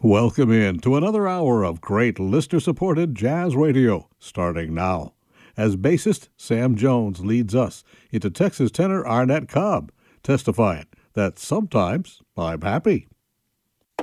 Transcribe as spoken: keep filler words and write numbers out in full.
Welcome in to another hour of great listener-supported jazz radio, starting now, as bassist Sam Jones leads us into Texas tenor Arnett Cobb, testifying that sometimes I'm happy.